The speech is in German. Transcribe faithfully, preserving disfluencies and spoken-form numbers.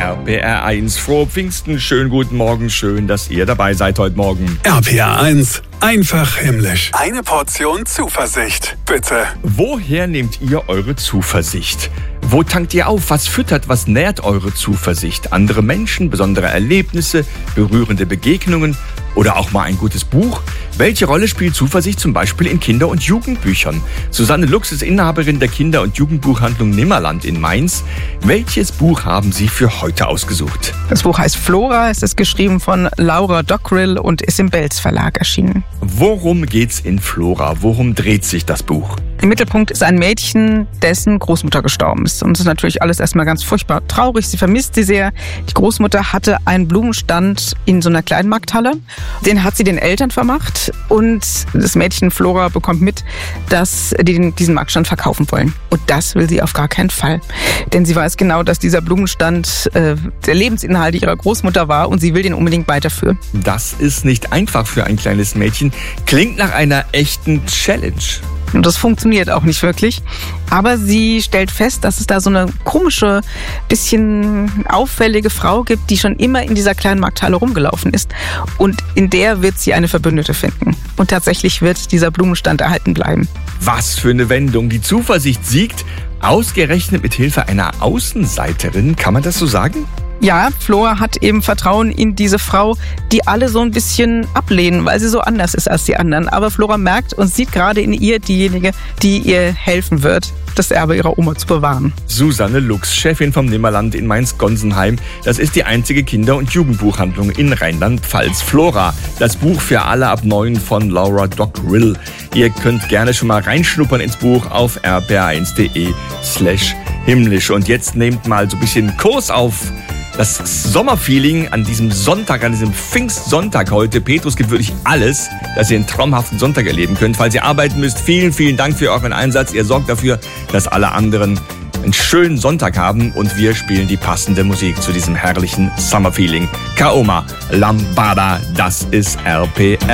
R P R eins. Frohe Pfingsten, schönen guten Morgen, schön, dass ihr dabei seid heute Morgen. R P R eins, einfach himmlisch. Eine Portion Zuversicht, bitte. Woher nehmt ihr eure Zuversicht? Wo tankt ihr auf? Was füttert, was nährt eure Zuversicht? Andere Menschen, besondere Erlebnisse, berührende Begegnungen oder auch mal ein gutes Buch? Welche Rolle spielt Zuversicht zum Beispiel in Kinder- und Jugendbüchern? Susanne Lux ist Inhaberin der Kinder- und Jugendbuchhandlung Nimmerland in Mainz. Welches Buch haben Sie für heute ausgesucht? Das Buch heißt Flora, es ist geschrieben von Laura Dockrill und ist im Belz Verlag erschienen. Worum geht's in Flora? Worum dreht sich das Buch? Im Mittelpunkt ist ein Mädchen, dessen Großmutter gestorben ist. Und es ist natürlich alles erstmal ganz furchtbar traurig. Sie vermisst sie sehr. Die Großmutter hatte einen Blumenstand in so einer kleinen Markthalle. Den hat sie den Eltern vermacht. Und das Mädchen Flora bekommt mit, dass die diesen Marktstand verkaufen wollen. Und das will sie auf gar keinen Fall. Denn sie weiß genau, dass dieser Blumenstand äh, der Lebensinhalt ihrer Großmutter war und sie will den unbedingt weiterführen. Das ist nicht einfach für ein kleines Mädchen. Klingt nach einer echten Challenge. Und das funktioniert auch nicht wirklich. Aber sie stellt fest, dass es da so eine komische, bisschen auffällige Frau gibt, die schon immer in dieser kleinen Markthalle rumgelaufen ist. Und in der wird sie eine Verbündete finden. Und tatsächlich wird dieser Blumenstand erhalten bleiben. Was für eine Wendung. Die Zuversicht siegt, ausgerechnet mit Hilfe einer Außenseiterin. Kann man das so sagen? Ja, Flora hat eben Vertrauen in diese Frau, die alle so ein bisschen ablehnen, weil sie so anders ist als die anderen. Aber Flora merkt und sieht gerade in ihr diejenige, die ihr helfen wird, das Erbe ihrer Oma zu bewahren. Susanne Lux, Chefin vom Nimmerland in Mainz-Gonsenheim. Das ist die einzige Kinder- und Jugendbuchhandlung in Rheinland-Pfalz. Flora, das Buch für alle ab neun von Laura Dockrill. Ihr könnt gerne schon mal reinschnuppern ins Buch auf r p r eins punkt d e slash himmlisch. Und jetzt nehmt mal so ein bisschen Kurs auf das Sommerfeeling an diesem Sonntag, an diesem Pfingstsonntag heute. Petrus gibt wirklich alles, dass ihr einen traumhaften Sonntag erleben könnt. Falls ihr arbeiten müsst, vielen, vielen Dank für euren Einsatz. Ihr sorgt dafür, dass alle anderen einen schönen Sonntag haben und wir spielen die passende Musik zu diesem herrlichen Summerfeeling. Kaoma Lambada, das ist R P R.